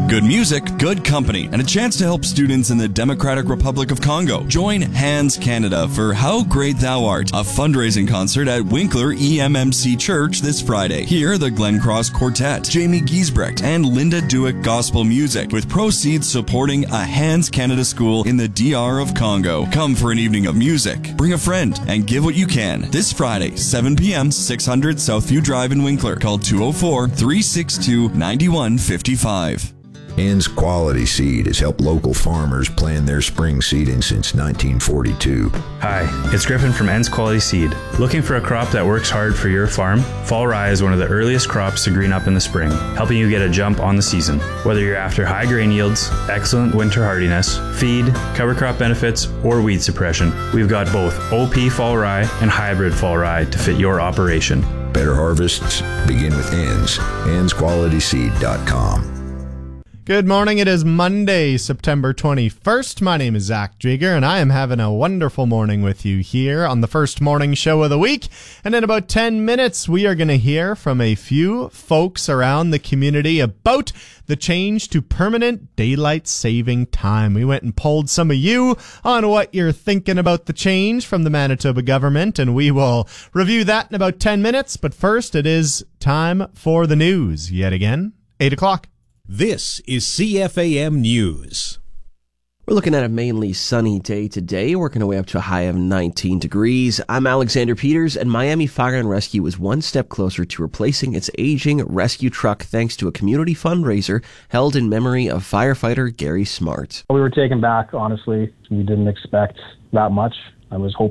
Good music, good company, and a chance to help students in the Democratic Republic of Congo. Join Hands Canada for How Great Thou Art, a fundraising concert at Winkler EMMC Church this Friday. Hear the Glen Cross Quartet, Jamie Giesbrecht, and Linda Dewick Gospel Music, with proceeds supporting a Hands Canada school in the DR of Congo. Come for an evening of music, bring a friend, and give what you can. This Friday, 7 p.m., 600 Southview Drive in Winkler. Call 204-362-9155. Ann's Quality Seed has helped local farmers plan their spring seeding since 1942. Hi, it's Griffin from Ann's Quality Seed. Looking for a crop that works hard for your farm? Fall rye is one of the earliest crops to green up in the spring, helping you get a jump on the season. Whether you're after high grain yields, excellent winter hardiness, feed, cover crop benefits, or weed suppression, we've got both OP fall rye and hybrid fall rye to fit your operation. Better harvests begin with Ann's. Ann'sQualitySeed.com. Good morning. It is Monday, September 21st. My name is Zach Jagger, and I am having a wonderful morning with you here on the first morning show of the week. And in about 10 minutes, we are going to hear from a few folks around the community about the change to permanent daylight saving time. We went and polled some of you on what you're thinking about the change from the Manitoba government, and we will review that in about 10 minutes. But first, it is time for the news. Yet again, 8 o'clock. This is CFAM News. We're looking at a mainly sunny day today, working our way up to a high of 19 degrees. I'm Alexander Peters, and Miami Fire and Rescue is one step closer to replacing its aging rescue truck thanks to a community fundraiser held in memory of firefighter Gary Smart. We were taken back, honestly. We didn't expect that much. I was hoping